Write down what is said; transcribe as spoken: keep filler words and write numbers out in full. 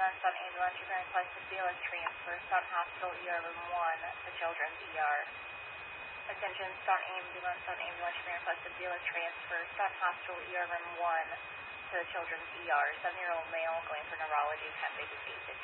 ambulance, Sun ambulance, you're going to request a B L S transfer, Sun Hospital E R Room one, to Children's E R. Attention, Sun ambulance, Sun ambulance, you're going to request a B L S transfer, Sun Hospital E R Room one, to the Children's E R. Seven-year-old male going for neurology, pet baby, eight fifteen.